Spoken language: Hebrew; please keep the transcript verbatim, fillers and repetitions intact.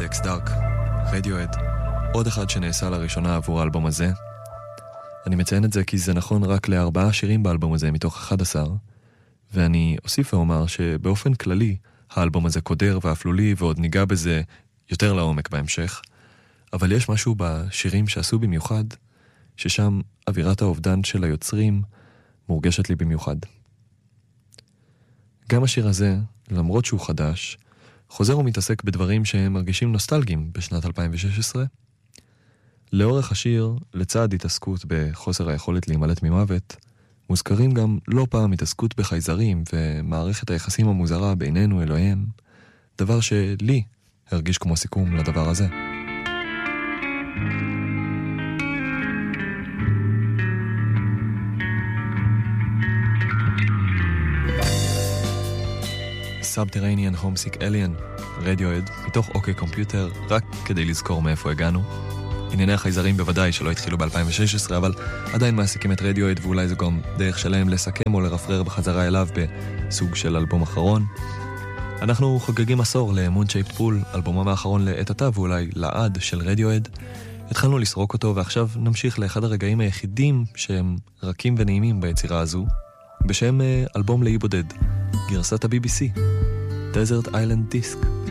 Index Dark, Radiohead, עוד אחד שנעשה לראשונה עבור האלבום הזה. אני מציין את זה כי זה נכון רק לארבעה שירים באלבום הזה מתוך אחד עשר, ואני אוסיף ואומר שבאופן כללי האלבום הזה קודר ואפלולי, ועוד ניגע בזה יותר לעומק בהמשך, אבל יש משהו בשירים שעשו במיוחד, ששם אווירת האובדן של היוצרים מורגשת לי במיוחד. גם השיר הזה, למרות שהוא חדש, חוזר ומתעסק בדברים שהם מרגישים נוסטלגיים בשנת אלפיים ושש עשרה. לאורך השיר, לצד התעסקות בחוסר היכולת להימלט ממוות, מוזכרים גם לא פעם התעסקות בחייזרים ומערכת היחסים המוזרה בינינו אלוהים, דבר שלי הרגיש כמו סיכום לדבר הזה. Subterranean Homesick Alien, Radiohead, מתוך אוקיי קומפיוטר, רק כדי לזכור מאיפה הגענו. ענייני החייזרים בוודאי שלא התחילו ב-אלפיים ושש עשרה, אבל עדיין מעסיקים את רדיואד, ואולי זה גם דרך שלהם לסכם או לרפרר בחזרה אליו בסוג של אלבום אחרון. אנחנו חוגגים עשור ל-Moon Shaped Pool, אלבומם האחרון לעת עתה ואולי לעד של רדיואד. התחלנו לסרוק אותו, ועכשיו נמשיך לאחד הרגעים היחידים שהם רכים ונעימים ביצירה הזו, בשם אלבום לאי בודד, גרסת ה-בי בי סי, Desert Island Disc.